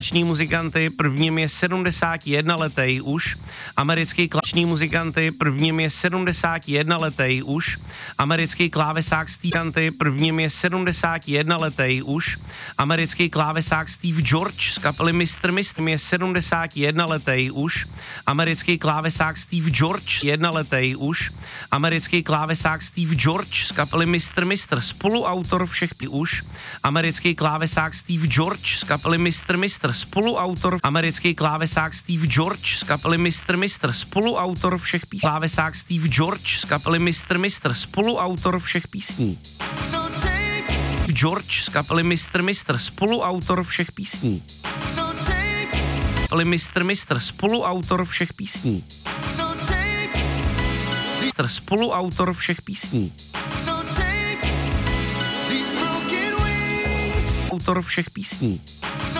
klační muzikanty, prvním je 71letý už. Americký klační muzikanty, prvním je 71letý už. Americký klávesák Steve prvním je 71letý už. Americký klávesák Steve George z kapely Mr. Mist je 71letý už. Americký klávesák Steve George 1letý už. Americký klávesák Steve George z kapely Mr. Mister, spoluautor všech už. Americký klávesák Steve George z kapely Mr. Mister, spoluautor. Americký klávesák Steve George z kapely Mr. Mister, spoluautor všech písní. Klávesák Steve George z kapely Mr. Mister, spoluautor všech písní. George z kapely Mr. Mister, spoluautor všech písní. Kapely Mr. Mister, spoluautor všech písní. Spoluautor všech písní. Autor všech písní.